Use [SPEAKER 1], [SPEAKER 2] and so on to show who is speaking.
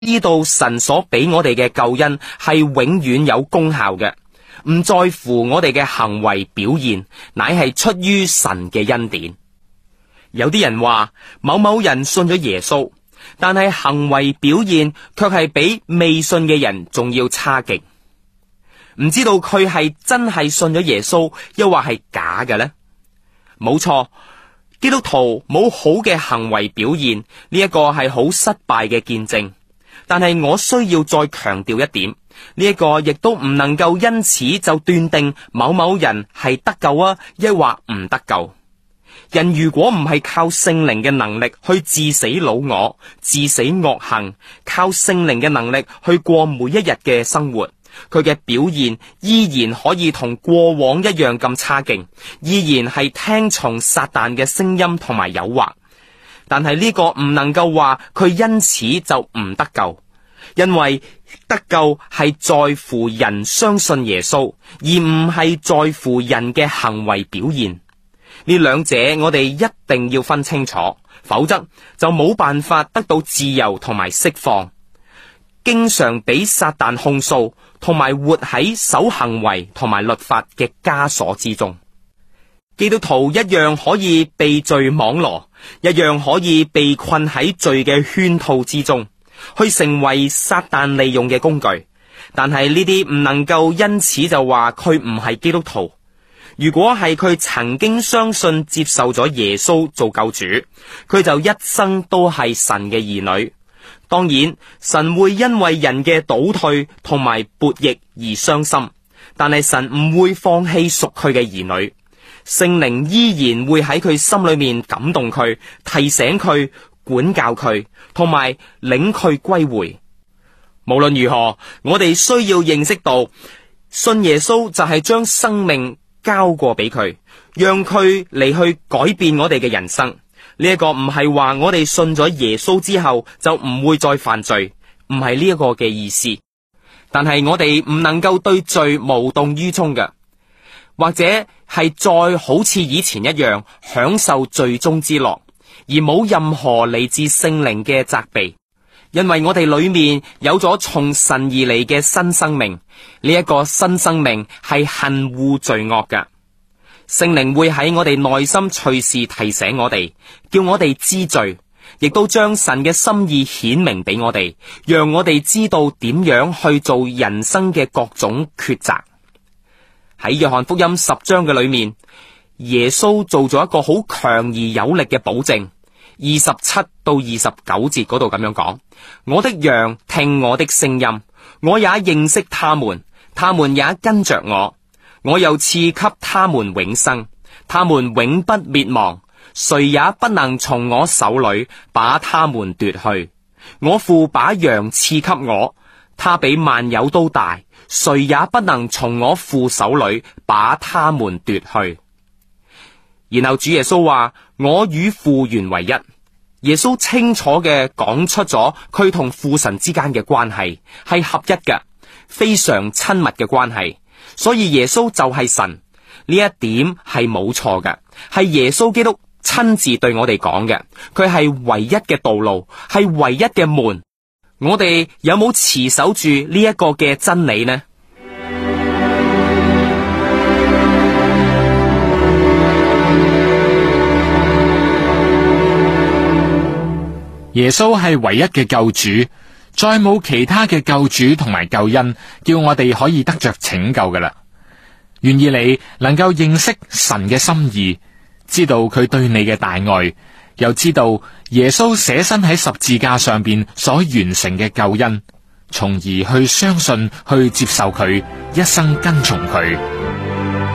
[SPEAKER 1] 知道神所俾我哋嘅救恩係永遠有功效嘅，唔在乎我哋嘅行為表現，乃係出於神嘅恩典。有啲人話某某人信咗耶穌，但係行為表現卻係比未信嘅人仲要差勁。唔知道佢係真係信咗耶穌，又或係假嘅呢？冇錯，基督徒冇好嘅行為表現，呢一個係好失敗嘅見證。但係我需要再強調一點，呢一個亦都唔能夠因此就斷定某某人係得救啊，抑或唔得救。人如果唔係靠聖靈嘅能力去治死老我、治死惡行，靠聖靈嘅能力去過每一日嘅生活，佢嘅表現依然可以同過往一樣咁差勁，依然係聽從撒旦嘅聲音同埋誘惑。但係呢個唔能夠話佢因此就唔得救，因為得救係在乎人相信耶穌，而唔係在乎人嘅行為表現。呢兩者我哋一定要分清楚，否則就冇辦法得到自由同埋釋放，經常俾撒旦控訴，同埋活喺守行為同埋律法嘅枷鎖之中。基督徒一樣可以被罪網羅，一樣可以被困喺罪嘅圈套之中，去成為撒旦利用嘅工具。但係呢啲唔能夠因此就話佢唔係基督徒。如果係佢曾經相信接受咗耶穌做救主，佢就一生都係神嘅兒女。當然，神會因為人嘅倒退同埋悖逆而傷心，但係神唔會放棄屬佢嘅兒女。聖靈依然會喺佢心裏面感動佢，提醒佢，管教佢，同埋領佢歸回。無論如何，我哋需要認識到，信耶穌就係將生命交過俾佢，讓佢嚟去改變我哋嘅人生。呢一個唔係話我哋信咗耶穌之後就唔會再犯罪，唔係呢一個嘅意思。但係我哋唔能夠對罪無動於衷嘅，或者係再好似以前一樣享受罪中之樂，而冇任何嚟自聖靈嘅責備。因為我哋裏面有咗從神而嚟嘅新生命，呢一個新生命係恨惡罪惡嘅。聖靈會喺我哋內心隨時提醒我哋，叫我哋知罪，亦都將神嘅心意顯明俾我哋，讓我哋知道點樣去做人生嘅各種抉擇。喺約翰福音10章嘅裏面，耶穌做咗一個好強而有力嘅保證。27到29節嗰度咁樣講：我的羊聽我的聲音，我也認識他們，他們也跟着我。我又賜給他們永生，他們永不滅亡，誰也不能從我手裏把他們奪去。我父把羊賜給我，他比萬有都大，誰也不能從我父手裏把他們奪去。然後主耶穌話：我與父原為一。耶穌清楚嘅講出咗佢同父神之間嘅關係係合一嘅，非常親密嘅關係。所以耶穌就係神，呢一點係冇錯嘅，係耶穌基督親自對我哋講嘅。佢係唯一嘅道路，係唯一嘅門。我哋有冇持守住呢一個嘅真理呢？
[SPEAKER 2] 耶穌係唯一嘅救主，再冇其他嘅救主同埋救恩叫我哋可以得着拯救噶啦。願意你能夠認識神嘅心意，知道佢對你嘅大愛，又知道耶穌捨身喺十字架上邊所完成嘅救恩，從而去相信、去接受佢，一生跟從佢。